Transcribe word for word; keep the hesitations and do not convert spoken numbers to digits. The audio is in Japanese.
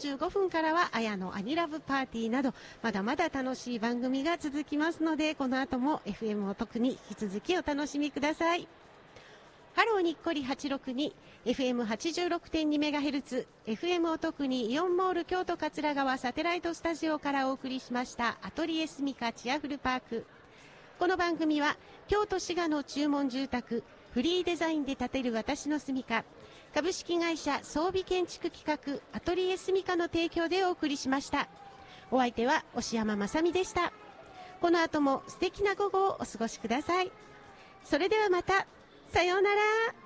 じゅうごふんからはあやのアニラブパーティーなど、まだまだ楽しい番組が続きますので、この後も エフエム を特に引き続きお楽しみください。ハローにっこりはちろくに、エフエムはちじゅうろくてんにメガヘルツ、エフエム お得にイオンモール京都桂川サテライトスタジオからお送りしましたアトリエスミカチアフルパーク。この番組は京都滋賀の注文住宅、フリーデザインで建てる私の住処、株式会社装備建築企画アトリエスミカの提供でお送りしました。お相手は押山まさみでした。この後も素敵な午後をお過ごしください。それではまた。さようなら。